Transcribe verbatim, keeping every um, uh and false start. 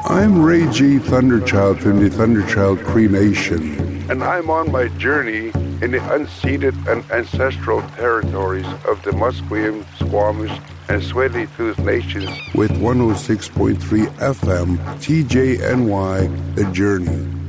I'm Ray G. Thunderchild from the Thunderchild Cree Nation, and I'm on my journey in the unceded and ancestral territories of the Musqueam, Squamish, and Tsleil-Waututh nations with one oh six point three F M T J N Y, The Journey.